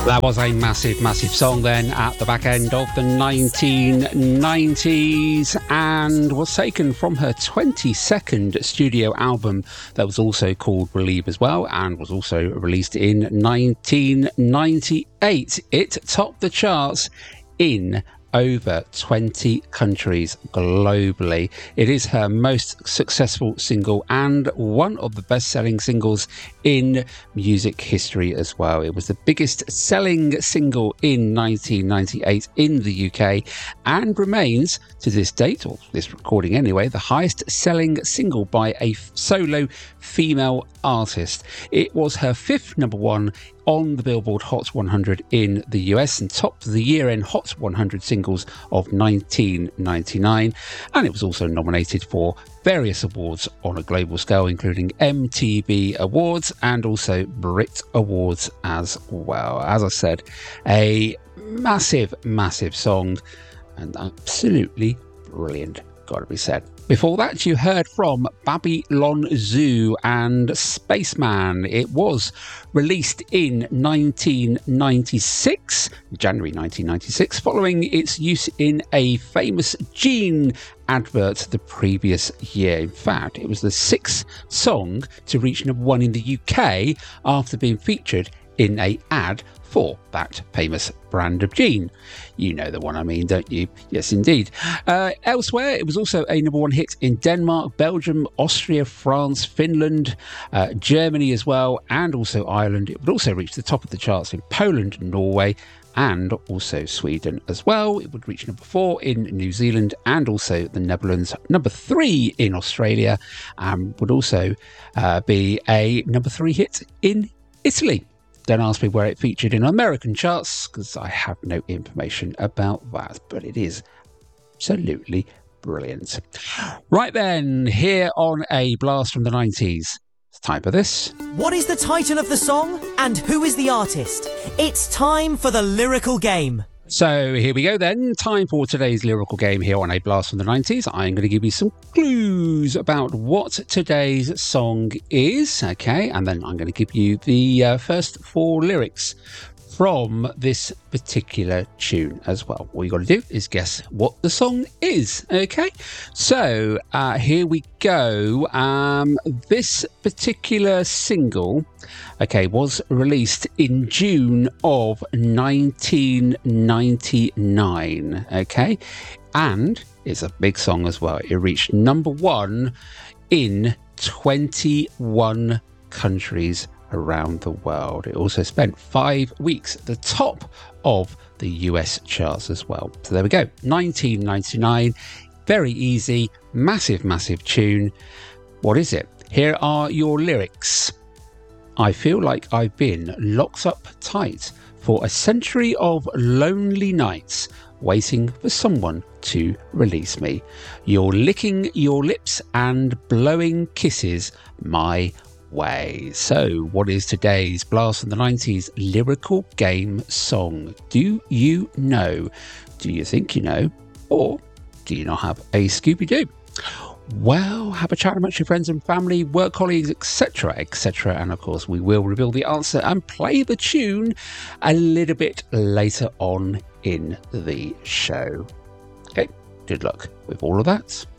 That was a massive, massive song then at the back end of the 1990s and was taken from her 22nd studio album that was also called Relieve as well and was also released in 1998. It topped the charts in over 20 countries globally. It is her most successful single and one of the best-selling singles in music history as well. It was the biggest selling single in 1998 in the UK and remains to this date, or this recording anyway, the highest selling single by a solo female artist. It was her fifth number one on the Billboard Hot 100 in the US and topped the year-end Hot 100 singles of 1999, and it was also nominated for various awards on a global scale, including MTV Awards and also Brit Awards as well. As I said, a massive, massive song and absolutely brilliant, gotta be said. Before that, you heard from Babylon Zoo and Spaceman. It was released in 1996, January 1996, following its use in a famous Gene advert the previous year. In fact, it was the sixth song to reach number one in the UK after being featured in an ad for that famous brand of Gene. You know the one I mean, don't you? Yes, indeed. Elsewhere, it was also a number one hit in Denmark, Belgium, Austria, France, Finland, Germany as well, and also Ireland. It would also reach the top of the charts in Poland, Norway, and also Sweden as well. It would reach number 4 in New Zealand and also the Netherlands, number 3 in Australia, and would also be a number 3 hit in Italy. Don't ask me where it featured in American charts because I have no information about that, but it is absolutely brilliant. Right then, here on A Blast from the 90s, it's time for this. What is the title of the song and who is the artist? It's time for the lyrical game. So here we go then. Time for today's lyrical game here on A Blast from the 90s. I'm going to give you some clues about what today's song is, okay? And then I'm going to give you the first 4 lyrics from this particular tune as well. All you got to do is guess what the song is, okay? So here we go. This particular single, okay, was released in June of 1999, okay? And it's a big song as well. It reached number 1 in 21 countries around the world. It also spent 5 weeks at the top of the US charts as well. So there we go, 1999, very easy, massive, massive tune. What is it? Here are your lyrics. I feel like I've been locked up tight for a century of lonely nights, waiting for someone to release me. You're licking your lips and blowing kisses my way. So what is today's Blast from the 90s lyrical game song? Do you know? Do you think you know? Or do you not have a Scooby-Doo? Well, have a chat amongst your friends and family, work colleagues, etc., etc. And of course, we will reveal the answer and play the tune a little bit later on in the show. Okay, good luck with all of that.